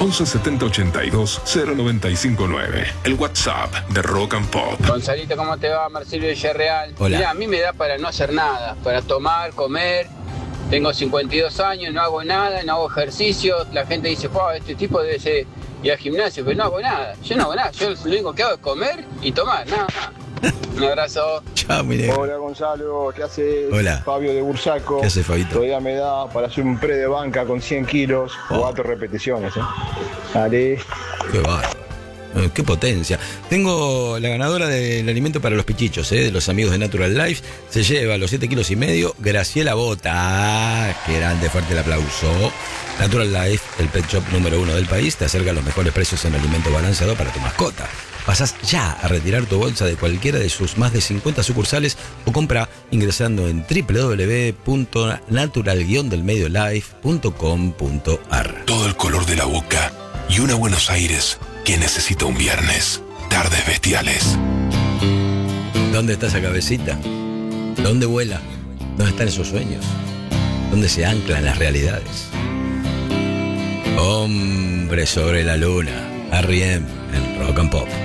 11 70 82 0959. El WhatsApp de Rock and Pop. Gonzalito, ¿cómo te va? Marcelo Villarreal. Hola. Mirá, a mí me da para no hacer nada, para tomar, comer. Tengo 52 años, no hago nada, no hago ejercicio. La gente dice, este tipo debe ser ir al gimnasio, pero no hago nada. Yo no hago nada, yo lo único que hago es comer y tomar, nada más. Un abrazo. Chao, mi negro. Hola Gonzalo, ¿qué haces? Hola. Fabio de Bursaco. ¿Qué haces, Fabito? Todavía me da para hacer un pre de banca con 100 kilos, 4 repeticiones. Dale. Qué bárbaro. Qué potencia. Tengo la ganadora del alimento para los pichichos, de los amigos de Natural Life. Se lleva los 7,5 kilos, Graciela Bota. Qué grande, fuerte el aplauso. Natural Life, el pet shop número 1 del país, te acerca a los mejores precios en alimento balanceado para tu mascota. Pasás ya a retirar tu bolsa de cualquiera de sus más de 50 sucursales o compra ingresando en www.natural-delmediolife.com.ar. Todo el color de la boca y una Buenos Aires que necesita un viernes. Tardes bestiales. ¿Dónde está esa cabecita? ¿Dónde vuela? ¿Dónde están esos sueños? ¿Dónde se anclan las realidades? Hombre sobre la luna. R.E.M. en Rock and Pop.